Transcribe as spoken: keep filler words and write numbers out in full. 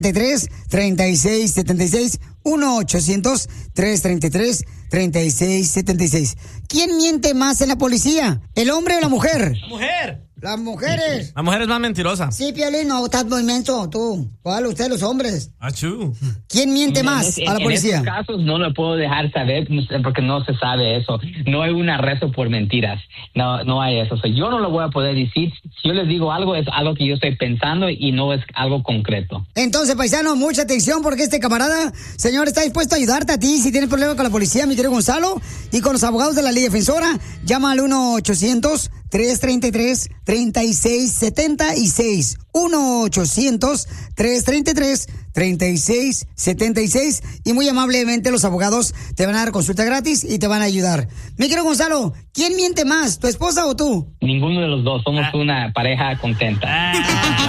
tres, treinta y seis, setenta y seis, uno ochocientos, trescientos treinta y tres, treinta y seis, setenta y seis. ¿Quién miente más en la policía? ¿El hombre o la mujer? ¡Mujer! Las mujeres. La mujer es más mentirosa. Sí, Piolín, no, estás muy menso, tú. ¿Cuál? Ustedes los hombres. Achú. ¿Quién miente más en, a la policía? En estos casos no lo puedo dejar saber porque no se sabe eso. No hay un arresto por mentiras. No, no hay eso. O sea, yo no lo voy a poder decir. Si yo les digo algo, es algo que yo estoy pensando y no es algo concreto. Entonces, paisano, mucha atención porque este camarada, señor, está dispuesto a ayudarte a ti si tienes problema con la policía, mi querido Gonzalo, y con los abogados de la ley defensora. Llama al uno ochocientos, trescientos treinta y tres, treinta y seis setenta y seis. uno ochocientos, trescientos treinta y tres, treinta y seis setenta y seis. Y muy amablemente los abogados te van a dar consulta gratis y te van a ayudar. Mi querido Gonzalo, ¿quién miente más, tu esposa o tú? Ninguno de los dos. Somos ah. una pareja contenta.